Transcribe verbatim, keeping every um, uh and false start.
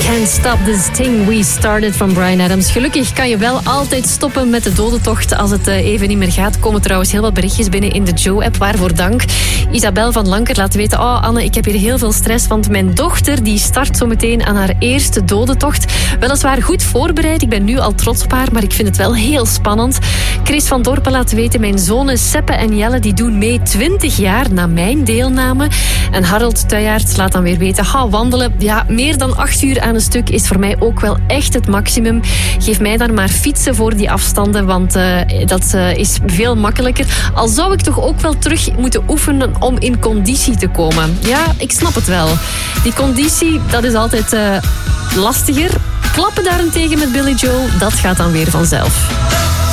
Can't Stop This Thing We Started van Bryan Adams. Gelukkig kan je wel altijd stoppen met de dodentocht als het even niet meer gaat. Er komen trouwens heel wat berichtjes binnen in de Joe-app. Waarvoor dank. Isabel van Lanker laat weten... Oh Anne, ik heb hier heel veel stress, want mijn dochter die start zo meteen aan haar eerste dodentocht. Weliswaar goed voorbereid. Ik ben nu al trots op haar, maar ik vind het wel heel spannend. Chris van Dorpen laat weten... Mijn zonen Seppe en Jelle die doen mee twintig jaar na mijn deelname. En Harold Tuijaert laat dan weer weten... Ha, wandelen, ja, meer dan acht uur aan een stuk is voor mij ook wel echt het maximum. Geef mij dan maar fietsen voor die afstanden, want uh, dat uh, is veel makkelijker. Al zou ik toch ook wel terug moeten oefenen om in conditie te komen. Ja, ik snap het wel. Die conditie, dat is altijd uh, lastiger. Klappen daarentegen met Billy Joel, dat gaat dan weer vanzelf.